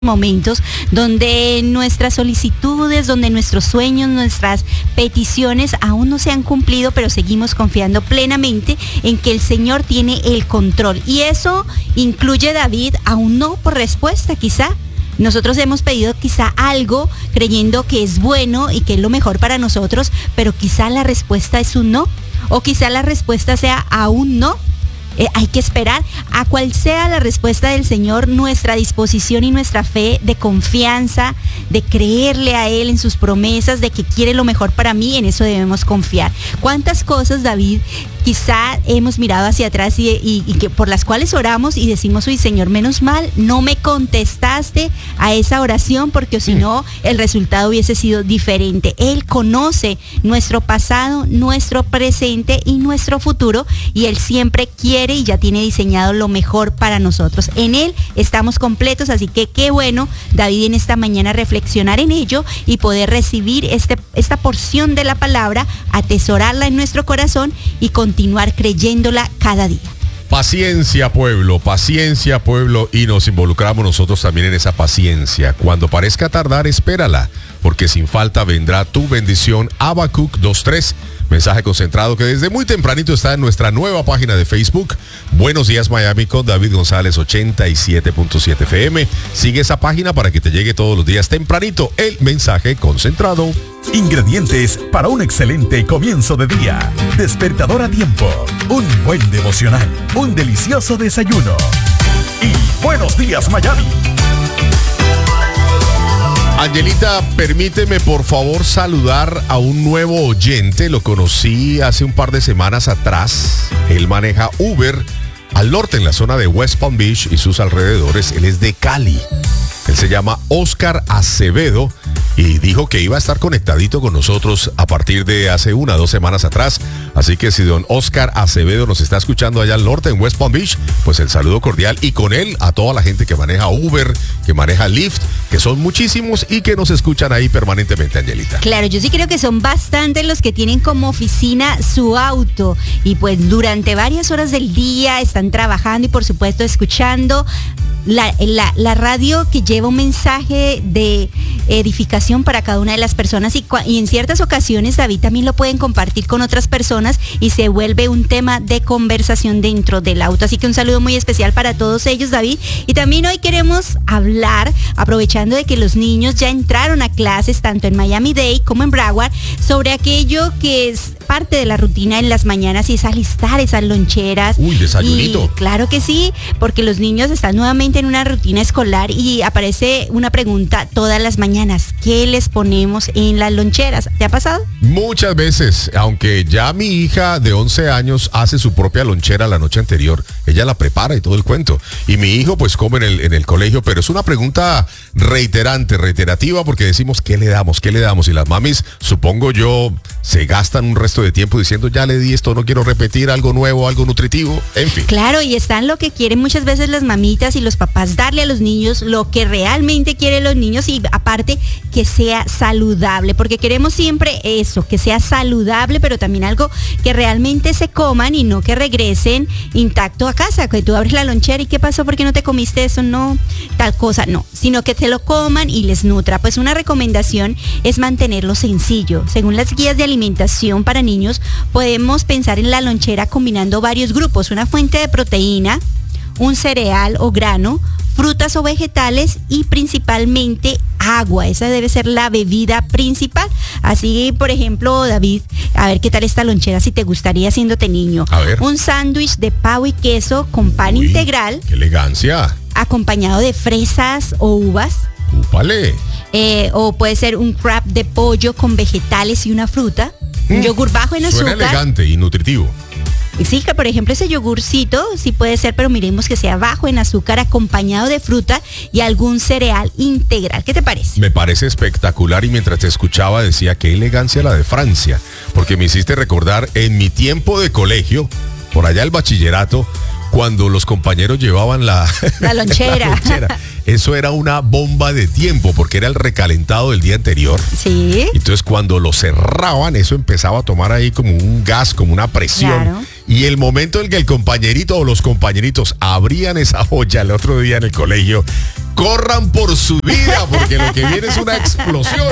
momentos donde nuestras solicitudes, donde nuestros sueños, nuestras peticiones aún no se han cumplido, pero seguimos confiando plenamente en que el Señor tiene el control. Y eso incluye, David, a un no por respuesta, quizá. Nosotros hemos pedido quizá algo creyendo que es bueno y que es lo mejor para nosotros, pero quizá la respuesta es un no, o quizá la respuesta sea aún no. Hay que esperar a cual sea la respuesta del Señor. Nuestra disposición y nuestra fe de confianza, de creerle a Él en sus promesas, de que quiere lo mejor para mí, en eso debemos confiar. ¿Cuántas cosas, David, quizá hemos mirado hacia atrás y que por las cuales oramos y decimos, uy, Señor, menos mal, no me contestaste a esa oración, porque si no, el resultado hubiese sido diferente? Él conoce nuestro pasado, nuestro presente y nuestro futuro, y Él siempre quiere y ya tiene diseñado lo mejor para nosotros. En Él estamos completos, así que qué bueno, David, en esta mañana reflexionar en ello y poder recibir esta porción de la palabra, atesorarla en nuestro corazón y continuar creyéndola cada día. Paciencia, pueblo, y nos involucramos nosotros también en esa paciencia. Cuando parezca tardar, espérala, porque sin falta vendrá tu bendición. Habacuc 2:3, mensaje concentrado que desde muy tempranito está en nuestra nueva página de Facebook. Buenos días, Miami, con David González, 87.7 FM. Sigue esa página para que te llegue todos los días tempranito el mensaje concentrado. Ingredientes para un excelente comienzo de día. Despertador a tiempo, un buen devocional, un delicioso desayuno. Y buenos días, Miami. Angelita, permíteme por favor saludar a un nuevo oyente. Lo conocí hace un par de semanas atrás. Él maneja Uber al norte, en la zona de West Palm Beach y sus alrededores. Él es de Cali. Él se llama Oscar Acevedo y dijo que iba a estar conectadito con nosotros a partir de hace 1 o 2 semanas atrás. Así que si don Oscar Acevedo nos está escuchando allá al norte, en West Palm Beach, pues el saludo cordial, y con él a toda la gente que maneja Uber, que maneja Lyft, que son muchísimos y que nos escuchan ahí permanentemente, Angelita. Claro, yo sí creo que son bastantes los que tienen como oficina su auto y pues durante varias horas del día están trabajando y por supuesto escuchando la radio que lleva un mensaje de edificación para cada una de las personas, y en ciertas ocasiones, David, también lo pueden compartir con otras personas y se vuelve un tema de conversación dentro del auto. Así que un saludo muy especial para todos ellos, David. Y también hoy queremos hablar, aprovechando de que los niños ya entraron a clases tanto en Miami-Dade como en Broward, sobre aquello que es parte de la rutina en las mañanas, y es alistar esas loncheras. Uy, desayunito. Y claro que sí, porque los niños están nuevamente en una rutina escolar y aparece una pregunta todas las mañanas: ¿qué les ponemos en las loncheras? ¿Te ha pasado? Muchas veces, aunque ya mi hija de 11 años hace su propia lonchera la noche anterior. Ella la prepara y todo el cuento. Y mi hijo pues come en el colegio, pero es una pregunta reiterativa, porque decimos, ¿qué le damos? Y las mamis, supongo yo, se gastan un resto de tiempo diciendo, ya le di esto, no quiero repetir, algo nuevo, algo nutritivo, en fin. Claro, y están lo que quieren muchas veces las mamitas y los papás, darle a los niños lo que realmente quieren los niños, y aparte que sea saludable, porque queremos siempre eso, que sea saludable, pero también algo que realmente se coman y no que regresen intacto a casa, que tú abres la lonchera y ¿qué pasó? ¿Por qué no te comiste eso? No, tal cosa, no, sino que te lo coman y les nutra. Pues una recomendación es mantenerlo sencillo. Según las guías de alimentación para niños, podemos pensar en la lonchera combinando varios grupos: una fuente de proteína, un cereal o grano, frutas o vegetales y principalmente agua. Esa debe ser la bebida principal. Así, por ejemplo, David, a ver qué tal esta lonchera, si te gustaría siéndote niño. A ver. Un sándwich de pavo y queso con pan integral. ¡Qué elegancia! Acompañado de fresas o uvas. ¡Úpale! O puede ser un wrap de pollo con vegetales y una fruta. Un yogur bajo en azúcar. Suena elegante y nutritivo. Sí, que por ejemplo ese yogurcito sí puede ser, pero miremos que sea bajo en azúcar, acompañado de fruta y algún cereal integral. ¿Qué te parece? Me parece espectacular, y mientras te escuchaba decía, qué elegancia la de Francia, porque me hiciste recordar en mi tiempo de colegio, por allá el bachillerato, cuando los compañeros llevaban la lonchera. la lonchera. Eso era una bomba de tiempo, porque era el recalentado del día anterior. Sí. Entonces cuando lo cerraban, eso empezaba a tomar ahí como un gas, como una presión. Claro. y el momento en que el compañerito o los compañeritos abrían esa olla el otro día en el colegio, corran por su vida, porque lo que viene es una explosión.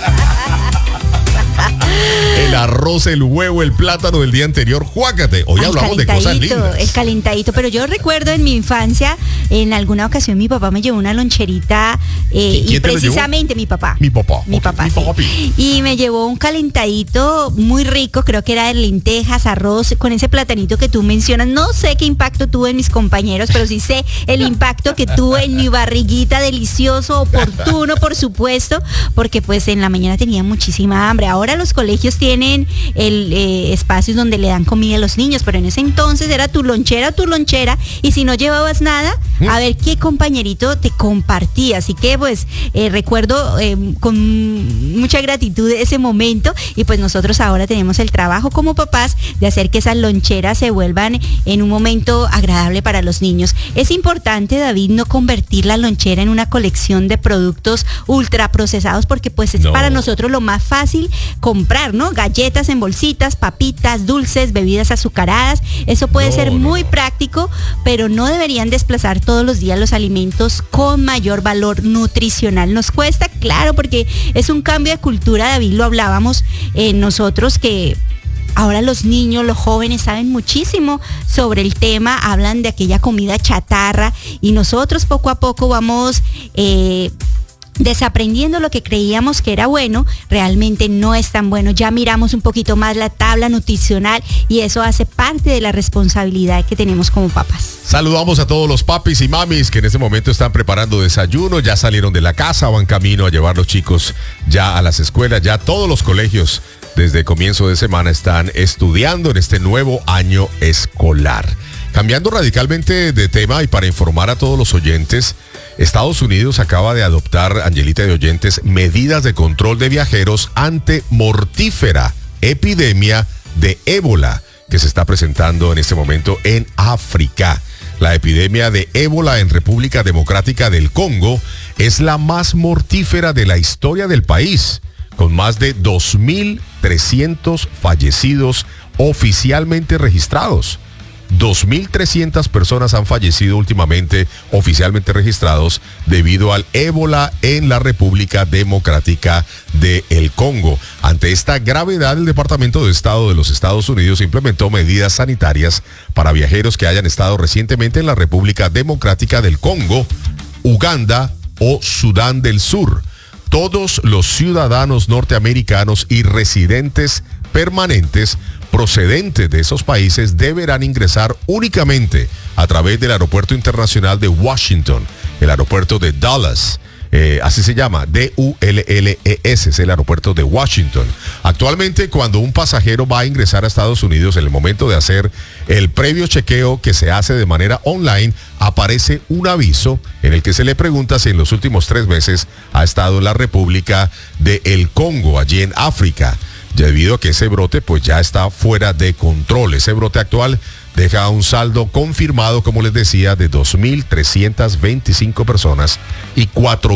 El arroz, el huevo, el plátano del día anterior, juácate. Hoy hablamos de cosas lindas. El calentadito, pero yo recuerdo en mi infancia, en alguna ocasión mi papá me llevó una loncherita y precisamente mi papá. Mi papá. Mi papá, sí. Y me llevó un calentadito muy rico, creo que era de lentejas, arroz, con ese platanito que tú mencionas. No sé qué impacto tuvo en mis compañeros, pero sí sé el impacto que tuvo en mi barriguita, delicioso, oportuno, por supuesto, porque pues en la mañana tenía muchísima hambre. Ahora los colegios tienen espacios donde le dan comida a los niños, pero en ese entonces era tu lonchera, y si no llevabas nada, a ver qué compañerito te compartía. Así que pues recuerdo con mucha gratitud ese momento, y pues nosotros ahora tenemos el trabajo como papás de hacer que esas loncheras se vuelvan en un momento agradable para los niños. Es importante, David, no convertir la lonchera en una colección de productos ultraprocesados, porque pues es para nosotros lo más fácil comprar, ¿no? Galletas en bolsitas, papitas, dulces, bebidas azucaradas. Eso puede ser muy práctico, pero no deberían desplazar todos los días los alimentos con mayor valor nutricional. Nos cuesta, claro, porque es un cambio de cultura, David, lo hablábamos nosotros, que ahora los niños, los jóvenes saben muchísimo sobre el tema, hablan de aquella comida chatarra, y nosotros poco a poco vamos desaprendiendo lo que creíamos que era bueno. Realmente no es tan bueno. Ya miramos un poquito más la tabla nutricional, y eso hace parte de la responsabilidad que tenemos como papás. Saludamos a todos los papis y mamis que en este momento están preparando desayuno, ya salieron de la casa, van camino a llevar los chicos ya a las escuelas. Ya todos los colegios desde comienzo de semana están estudiando en este nuevo año escolar. Cambiando radicalmente de tema, y para informar a todos los oyentes, Estados Unidos acaba de adoptar, Angelita de oyentes, medidas de control de viajeros ante mortífera epidemia de ébola que se está presentando en este momento en África. La epidemia de ébola en República Democrática del Congo es la más mortífera de la historia del país, con más de 2.300 fallecidos oficialmente registrados. 2.300 personas han fallecido últimamente oficialmente registrados debido al ébola en la República Democrática del Congo. Ante esta gravedad, el Departamento de Estado de los Estados Unidos implementó medidas sanitarias para viajeros que hayan estado recientemente en la República Democrática del Congo, Uganda o Sudán del Sur. Todos los ciudadanos norteamericanos y residentes permanentes procedentes de esos países deberán ingresar únicamente a través del Aeropuerto Internacional de Washington, el aeropuerto de Dulles. Así se llama, Dulles, es el aeropuerto de Washington. Actualmente, cuando un pasajero va a ingresar a Estados Unidos, en el momento de hacer el previo chequeo que se hace de manera online, aparece un aviso en el que se le pregunta si en los últimos 3 meses ha estado en la República del Congo, allí en África. Debido a que ese brote pues ya está fuera de control. Ese brote actual deja un saldo confirmado, como les decía, de 2.325 personas y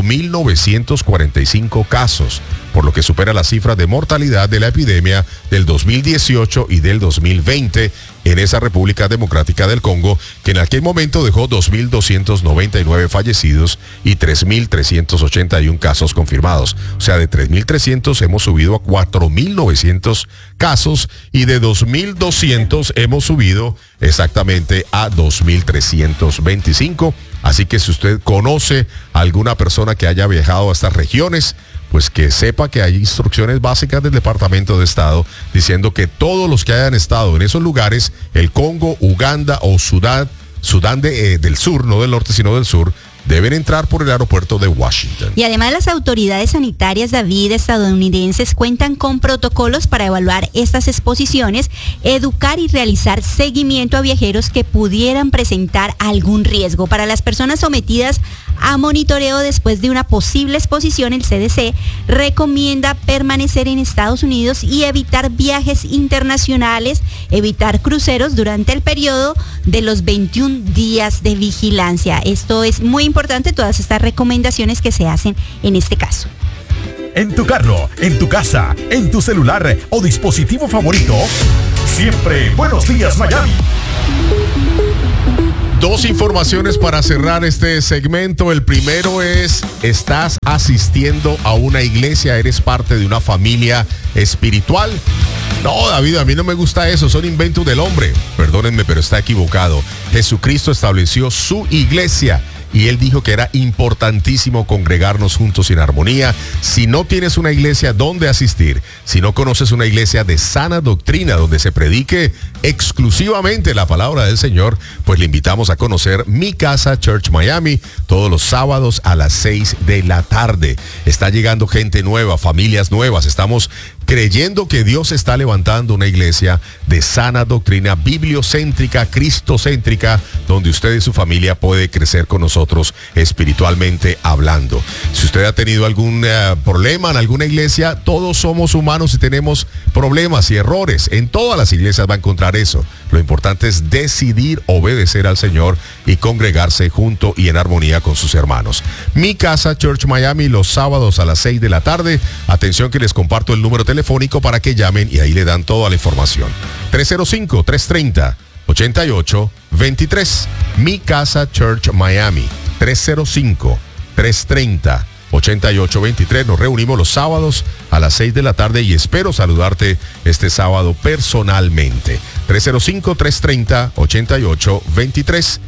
4.945 casos, por lo que supera la cifra de mortalidad de la epidemia del 2018 y del 2020 en esa República Democrática del Congo, que en aquel momento dejó 2.299 fallecidos y 3.381 casos confirmados. O sea, de 3.300 hemos subido a 4.900 casos, y de 2.200 hemos subido exactamente a 2.325. Así que si usted conoce a alguna persona que haya viajado a estas regiones, pues que sepa que hay instrucciones básicas del Departamento de Estado diciendo que todos los que hayan estado en esos lugares, el Congo, Uganda o Sudán del Sur, no del norte sino del sur, deben entrar por el aeropuerto de Washington. Y además las autoridades sanitarias, David, estadounidenses cuentan con protocolos para evaluar estas exposiciones, educar y realizar seguimiento a viajeros que pudieran presentar algún riesgo. Para las personas sometidas a monitoreo después de una posible exposición, el CDC recomienda permanecer en Estados Unidos y evitar viajes internacionales, evitar cruceros durante el periodo de los 21 días de vigilancia. Esto es muy importante, todas estas recomendaciones que se hacen en este caso. En tu carro, en tu casa, en tu celular o dispositivo favorito, Siempre Buenos Días Miami. Dos informaciones para cerrar este segmento. El primero es, ¿estás asistiendo a una iglesia? ¿Eres parte de una familia espiritual? No, David, a mí no me gusta eso, son inventos del hombre. Perdónenme, pero está equivocado. Jesucristo estableció su iglesia y él dijo que era importantísimo congregarnos juntos en armonía. Si no tienes una iglesia donde asistir, si no conoces una iglesia de sana doctrina donde se predique exclusivamente la palabra del Señor, pues le invitamos a conocer Mi Casa Church Miami todos los sábados a las 6 de la tarde. Está llegando gente nueva, familias nuevas. Estamos creyendo que Dios está levantando una iglesia de sana doctrina, bibliocéntrica, cristocéntrica, donde usted y su familia puede crecer con nosotros espiritualmente hablando. Si usted ha tenido algún problema en alguna iglesia, todos somos humanos y tenemos problemas y errores. En todas las iglesias va a encontrar eso. Lo importante es decidir obedecer al Señor y congregarse junto y en armonía con sus hermanos. Mi Casa Church Miami los sábados a las 6 de la tarde. Atención que les comparto el número telefónico para que llamen y ahí le dan toda la información. 305-330-8823. Mi Casa Church Miami. 305-330-8823. Nos reunimos los sábados a las 6 de la tarde y espero saludarte este sábado personalmente. 305-330-8823.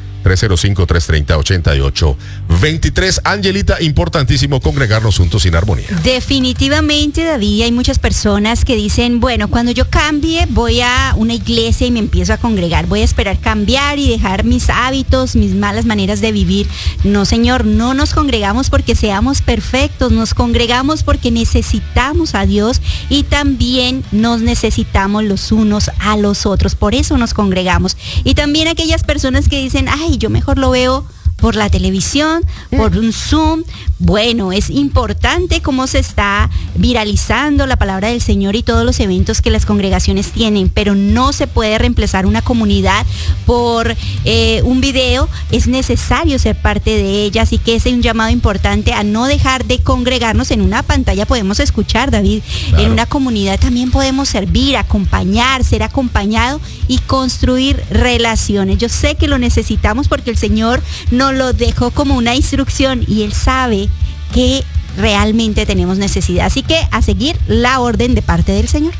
305-330-8823. Angelita, importantísimo congregarnos juntos en armonía. Definitivamente, David, hay muchas personas que dicen, bueno, cuando yo cambie, voy a una iglesia y me empiezo a congregar. Voy a esperar cambiar y dejar mis hábitos, mis malas maneras de vivir. No, Señor, no nos congregamos porque seamos perfectos. Nos congregamos porque necesitamos a Dios y también nos necesitamos los unos a los otros. Por eso nos congregamos. Y también aquellas personas que dicen, ay, yo mejor lo veo por la televisión, por un Zoom. Bueno, es importante cómo se está viralizando la palabra del Señor y todos los eventos que las congregaciones tienen, pero no se puede reemplazar una comunidad por un video. Es necesario ser parte de ella, así que es un llamado importante a no dejar de congregarnos. En una pantalla podemos escuchar, David, claro. En una comunidad también podemos servir, acompañar, ser acompañado y construir relaciones. Yo sé que lo necesitamos porque el Señor nos lo dejó como una instrucción y Él sabe que realmente tenemos necesidad. Así que a seguir la orden de parte del Señor.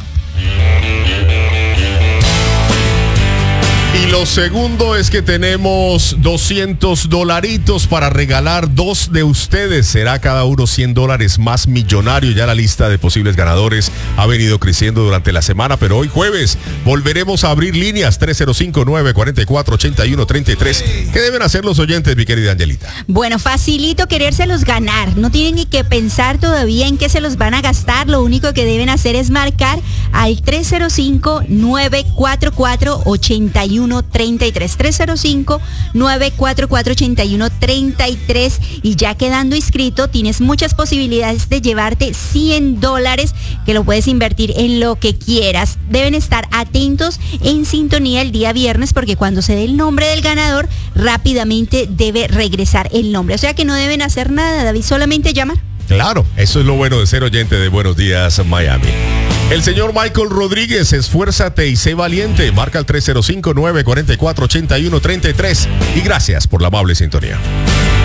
Y lo segundo es que tenemos $200 para regalar. Dos de ustedes, será cada uno $100 más millonario. Ya la lista de posibles ganadores ha venido creciendo durante la semana, pero hoy jueves volveremos a abrir líneas 305-944-8133. ¿Qué deben hacer los oyentes, mi querida Angelita? Bueno, facilito querérselos ganar. No tienen ni que pensar todavía en qué se los van a gastar. Lo único que deben hacer es marcar al 305-944-8133. 305-944-8133 y ya quedando inscrito tienes muchas posibilidades de llevarte $100 que lo puedes invertir en lo que quieras. Deben estar atentos en sintonía el día viernes porque cuando se dé el nombre del ganador rápidamente debe regresar el nombre, o sea que no deben hacer nada, David, solamente llamar. Claro, eso es lo bueno de ser oyente de Buenos Días Miami. El señor Michael Rodríguez, esfuérzate y sé valiente. Marca el 305-944-8133. Y gracias por la amable sintonía.